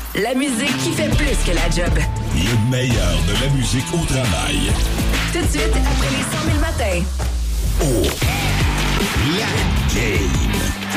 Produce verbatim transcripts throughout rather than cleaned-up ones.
La musique qui fait plus que la job. Le meilleur de la musique au travail. Tout de suite, après les cent mille matins. Oh, la game.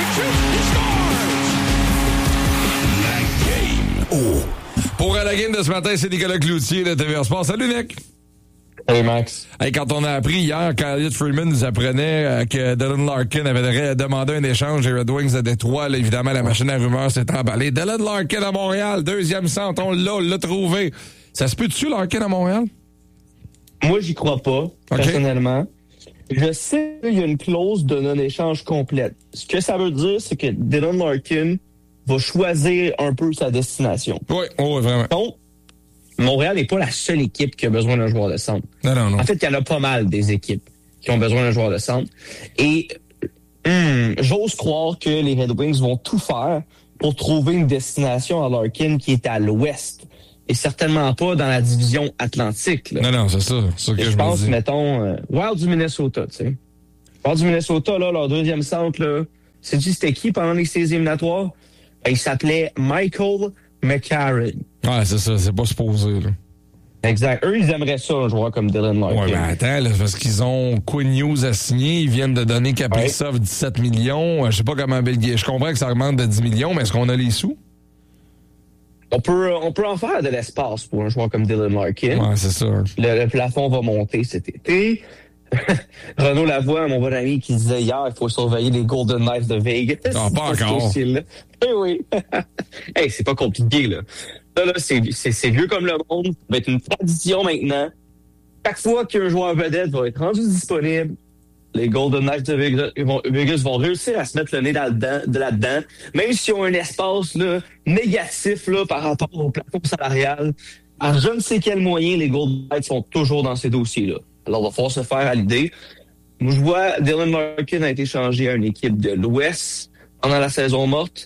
La game. Oh. Pour la game de ce matin, c'est Nicolas Cloutier de T V R Sport. Salut, Nick. Salut, Max. Hey, quand on a appris hier qu'Elliott Freeman nous apprenait euh, que Dylan Larkin avait demandé un échange des Red Wings de Détroit, là, évidemment, la machine à rumeurs s'est emballée. Dylan Larkin à Montréal, deuxième centre, on l'a, on l'a trouvé. Ça se peut-tu, Larkin à Montréal? Moi, j'y crois pas, okay. personnellement. Je sais qu'il y a une clause de non-échange complète. Ce que ça veut dire, c'est que Dylan Larkin va choisir un peu sa destination. Oui, oh, vraiment. Donc, Montréal n'est pas la seule équipe qui a besoin d'un joueur de centre. Non, non, non. En fait, il y en a pas mal des équipes qui ont besoin d'un joueur de centre. Et hum, j'ose croire que les Red Wings vont tout faire pour trouver une destination à Larkin qui est à l'ouest. Et certainement pas dans la division Atlantique. Là. Non, non, c'est ça. C'est ça que je, je pense, me dis. mettons, euh, Wild du Minnesota, tu sais. Wild du Minnesota, là, leur deuxième centre, là, sais-tu c'était qui pendant les séries éliminatoires? Ben, il s'appelait Michael McCarron. Ouais, c'est ça, c'est pas supposé, là. Exact. Eux, ils aimeraient ça, un joueur comme Dylan Larkin. Ouais, ben attends, là, parce qu'ils ont Quinn Hughes à signer, ils viennent de donner Kaprizov ouais. dix-sept millions. Je sais pas comment Belgique. Je comprends que ça augmente de dix millions, mais est-ce qu'on a les sous? On peut, on peut en faire de l'espace pour un joueur comme Dylan Larkin. Ouais, c'est ça. Le, le plafond va monter cet été. Renaud Lavoie, mon bon ami, qui disait hier, il faut surveiller les Golden Knights de Vegas. Non, pas encore. Oui, oui. Hey, c'est pas compliqué, là. Là, là c'est, c'est, c'est vieux comme le monde. Ça va être une tradition maintenant. Chaque fois qu'un joueur vedette va être rendu disponible, les Golden Knights de Vegas vont, Vegas vont réussir à se mettre le nez là-dedans, de là-dedans, même s'ils ont un espace là, négatif là, par rapport au plafond salarial. À je ne sais quel moyen, les Golden Knights sont toujours dans ces dossiers-là. Alors, il va falloir se faire à l'idée. Moi, je vois Dylan Larkin a été changé à une équipe de l'Ouest pendant la saison morte,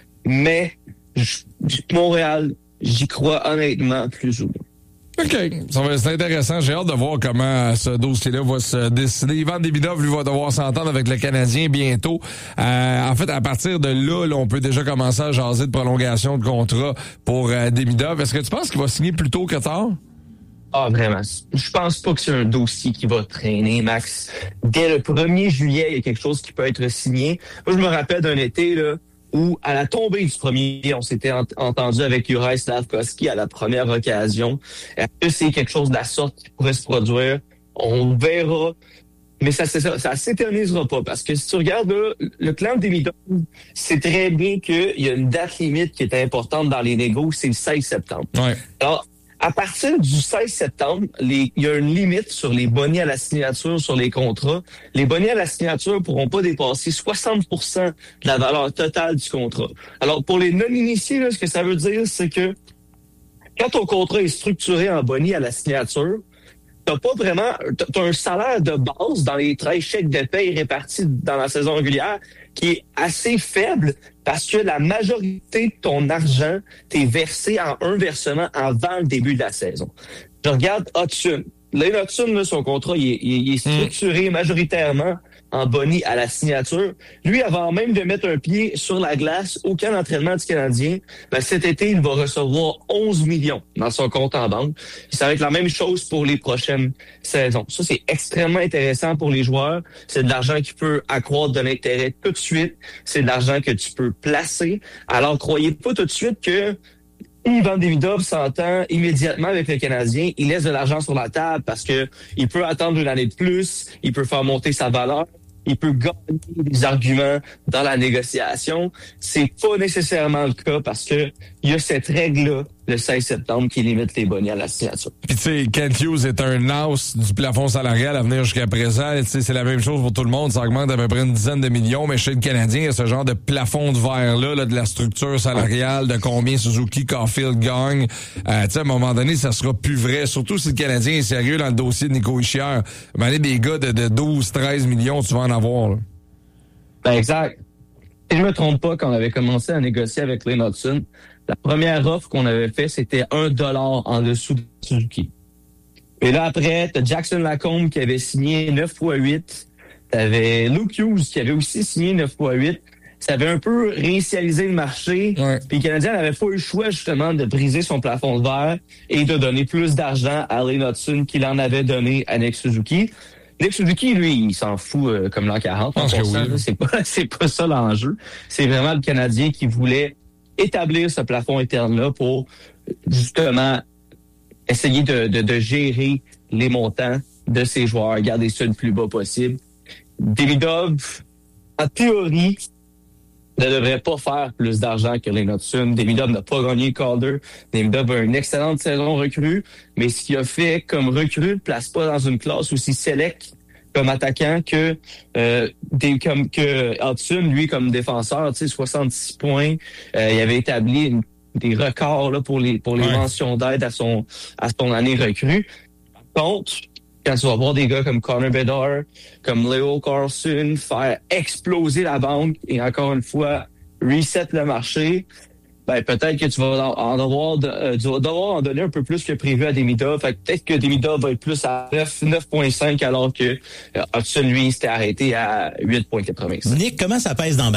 mais je, Montréal, j'y crois honnêtement plus ou moins. OK. Ça va être intéressant. J'ai hâte de voir comment ce dossier-là va se décider. Ivan Demidov, lui, va devoir s'entendre avec le Canadien bientôt. Euh, en fait, à partir de là, là, on peut déjà commencer à jaser de prolongation de contrat pour euh, Demidov. Est-ce que tu penses qu'il va signer plus tôt que tard? Ah, vraiment. Je pense pas que c'est un dossier qui va traîner, Max. Dès le premier juillet, il y a quelque chose qui peut être signé. Moi, je me rappelle d'un été, là, où, à la tombée du premier, on s'était ent- entendu avec Juraj Slafkovský à la première occasion. Est-ce que c'est quelque chose de la sorte qui pourrait se produire? On verra. Mais ça, ça, ça s'éternisera pas. Parce que si tu regardes, là, le clan de Demidov, c'est très bien qu'il y a une date limite qui est importante dans les négos, c'est le seize septembre. Ouais. Alors, à partir du seize septembre, les, il y a une limite sur les bonnets à la signature sur les contrats. Les bonnets à la signature pourront pas dépasser soixante pour cent de la valeur totale du contrat. Alors, pour les non-initiés, là, ce que ça veut dire, c'est que quand ton contrat est structuré en bonnets à la signature, t'as pas vraiment, t'as un salaire de base dans les treize chèques de paie répartis dans la saison régulière qui est assez faible parce que la majorité de ton argent t'est versé en un versement avant le début de la saison. Je regarde Hudson. Lane Hudson, là, son contrat, il est, il est structuré majoritairement en boni à la signature. Lui, avant même de mettre un pied sur la glace au camp d'entraînement du Canadien, ben, cet été, il va recevoir onze millions dans son compte en banque. Ça va être la même chose pour les prochaines saisons. Ça, c'est extrêmement intéressant pour les joueurs. C'est de l'argent qui peut accroître de l'intérêt tout de suite. C'est de l'argent que tu peux placer. Alors, croyez pas tout de suite que Ivan Demidov s'entend immédiatement avec le Canadien. Il laisse de l'argent sur la table parce que il peut attendre une année de plus. Il peut faire monter sa valeur. Il peut gagner des arguments dans la négociation. C'est pas nécessairement le cas parce que il y a cette règle-là, le seize septembre, qui limite les bonnets à la signature. Puis tu sais, Kent Hughes est un os du plafond salarial à venir jusqu'à présent. Tu sais, c'est la même chose pour tout le monde. Ça augmente à peu près une dizaine de millions. Mais chez le Canadien, il y a ce genre de plafond de verre-là, là, de la structure salariale, de combien Suzuki, Caulfield gagne. Euh, tu sais, à un moment donné, ça sera plus vrai. Surtout si le Canadien est sérieux dans le dossier de Nico Hischier. Ben, des gars de, de douze, treize millions, tu vas en avoir. Là. Ben, exact. Si je me trompe pas, quand on avait commencé à négocier avec Lane Hudson, la première offre qu'on avait fait, c'était un dollar en dessous de Suzuki. Et là, après, t'as Jackson Lacombe qui avait signé neuf fois huit. T'avais Luke Hughes qui avait aussi signé neuf fois huit. ça avait un peu réinitialisé le marché. Ouais. Puis le Canadien n'avait pas eu le choix, justement, de briser son plafond de verre et de donner plus d'argent à Lane Hutson qu'il en avait donné à Nick Suzuki. Nick Suzuki, lui, il s'en fout euh, comme l'an quarante. Je pense que oui, là, c'est pas, c'est pas ça l'enjeu. C'est vraiment le Canadien qui voulait établir ce plafond interne-là pour, justement, essayer de, de, de gérer les montants de ses joueurs, garder ça le plus bas possible. Davidov, en théorie, ne devrait pas faire plus d'argent que les Hutson. Davidov n'a pas gagné le Calder. Davidov a une excellente saison recrue, mais ce qu'il a fait comme recrue ne place pas dans une classe aussi select comme attaquant que euh, des, comme que Hutson, lui, comme défenseur, tu sais, soixante-six points. Euh, il avait établi une, des records là, pour les pour les ouais. mentions d'aide à son à son année recrue. Par contre, quand tu vas voir des gars comme Connor Bedard, comme Leo Carlson faire exploser la banque et encore une fois reset le marché, ben peut-être que tu vas en devoir, de, euh, tu vas devoir en donner un peu plus que prévu à Demidov. Fait que peut-être que Demidov va être plus à neuf virgule cinq alors que euh, Hutson, lui, s'était arrêté à huit virgule quatre-vingt-cinq. Nick, comment ça pèse dans